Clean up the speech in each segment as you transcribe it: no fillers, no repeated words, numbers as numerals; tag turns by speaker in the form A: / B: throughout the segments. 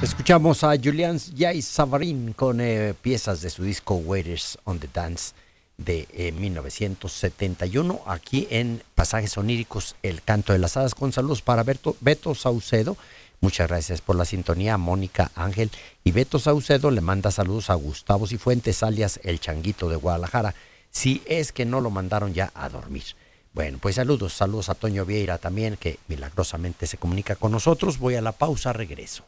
A: Escuchamos a Julian Jay Savarin con piezas de su disco Waiters on the Dance de 1971, aquí en Pasajes Oníricos, El Canto de las Hadas, con saludos para Beto Saucedo. Muchas gracias por la sintonía, Mónica Ángel. Y Beto Saucedo le manda saludos a Gustavo Cifuentes, alias El Changuito de Guadalajara, si es que no lo mandaron ya a dormir. Bueno, pues saludos a Toño Vieira también, que milagrosamente se comunica con nosotros. Voy a la pausa, regreso.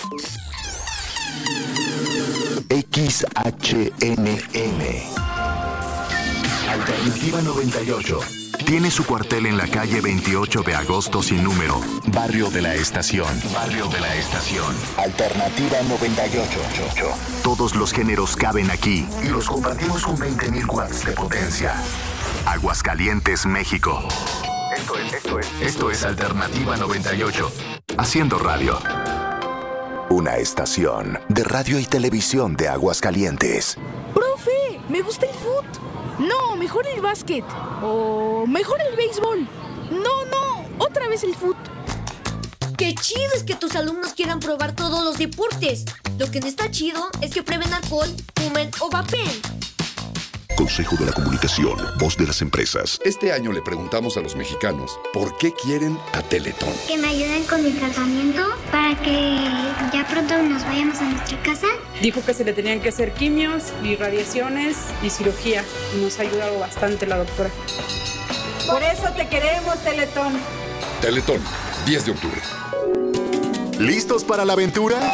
B: XHNM Alternativa 98 tiene su cuartel en la calle 28 de agosto sin número, Barrio de la Estación. Alternativa 98. Todos los géneros caben aquí y los compartimos con 20,000 watts de potencia. Aguascalientes, México. Esto es Alternativa 98. Haciendo radio. Una estación de radio y televisión de Aguascalientes.
C: ¡Profe! ¡Me gusta el fútbol! No, mejor el básquet. O mejor el béisbol. No, otra vez el fútbol.
D: ¡Qué chido es que tus alumnos quieran probar todos los deportes! Lo que no está chido es que prueben alcohol, fumen o vapeen.
E: Consejo de la Comunicación, voz de las empresas.
F: Este año le preguntamos a los mexicanos por qué quieren a Teletón.
G: Que me ayuden con mi tratamiento para que ya pronto nos vayamos a nuestra casa.
H: Dijo que se le tenían que hacer quimios y radiaciones y cirugía. Y nos ha ayudado bastante la doctora.
I: Por eso te queremos, Teletón.
F: Teletón, 10 de octubre.
B: ¿Listos para la aventura?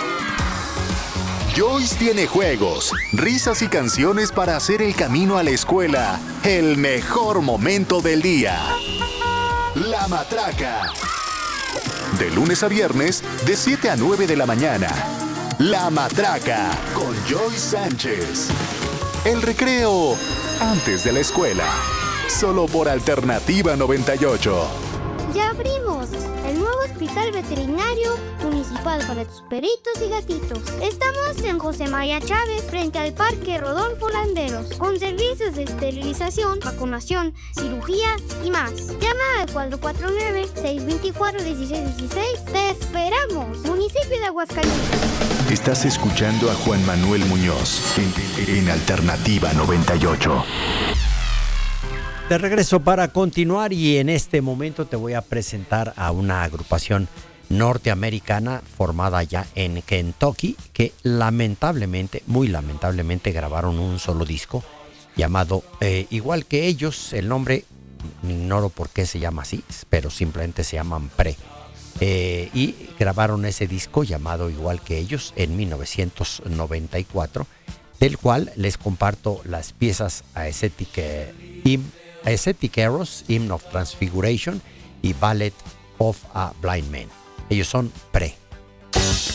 B: Joyce tiene juegos, risas y canciones para hacer el camino a la escuela el mejor momento del día. La Matraca. De lunes a viernes, de 7 a 9 de la mañana. La Matraca, con Joyce Sánchez. El recreo antes de la escuela. Solo por Alternativa 98.
G: Ya abrimos el nuevo hospital veterinario municipal para tus perritos y gatitos. Estamos en José María Chávez, frente al Parque Rodolfo Landeros, con servicios de esterilización, vacunación, cirugía y más. Llama al 449-624-1616. ¡Te esperamos! Municipio de Aguascalientes.
B: Estás escuchando a Juan Manuel Muñoz en Alternativa 98.
A: De regreso para continuar, y en este momento te voy a presentar a una agrupación norteamericana formada ya en Kentucky, que lamentablemente, muy lamentablemente, grabaron un solo disco llamado igual que ellos. El nombre ignoro por qué se llama así, pero simplemente se llaman Pre. Y grabaron ese disco llamado igual que ellos en 1994, del cual les comparto las piezas Aesthetic Eros, Hymn of Transfiguration y Ballet of a Blind Man. Ellos son Pre.